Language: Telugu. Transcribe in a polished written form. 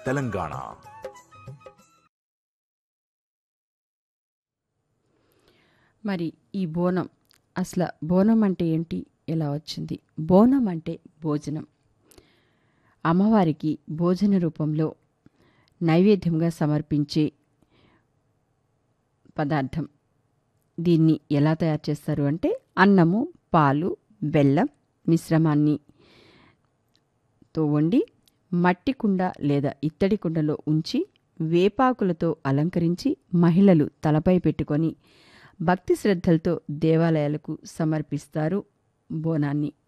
తెలంగాణ. మరి ఈ బోనం, అసలు బోనం అంటే ఏంటి, ఎలా వచ్చింది? బోనం అంటే భోజనం. అమ్మవారికి భోజన రూపంలో నైవేద్యంగా సమర్పించే పదార్థం. దీన్ని ఎలా తయారు చేస్తారు అంటే అన్నము, పాలు, బెల్లం మిశ్రమాన్ని తో వండి మట్టి కుండ లేదా ఇత్తడి కుండలో ఉంచి వేపాకులతో అలంకరించి మహిళలు తలపై పెట్టుకొని భక్తి శ్రద్ధలతో దేవాలయాలకు సమర్పిస్తారు బోనాన్ని.